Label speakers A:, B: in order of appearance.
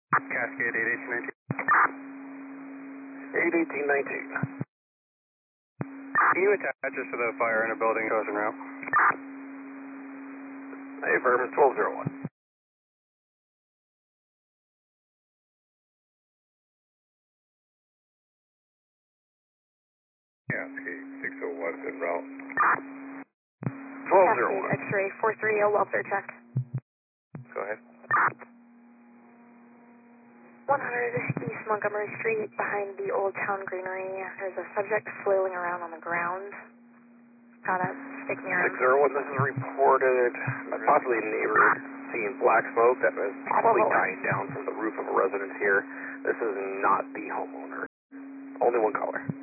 A: Cascade 81819. 81819. Can you attach us to the fire in a building chosen route?
B: Hey, Vermin 1201.
A: Cascade 601 en route.
B: 1201.
C: Cascade X-ray 430 welfare check.
A: Go ahead.
C: 100 East Montgomery Street, behind the Old Town Greenery. There's a subject flailing around on the ground. Got a stick near him.
B: 601, this is reported possibly a neighbor seeing black smoke that is possibly dying down from the roof of a residence here. This is not the homeowner. Only one caller.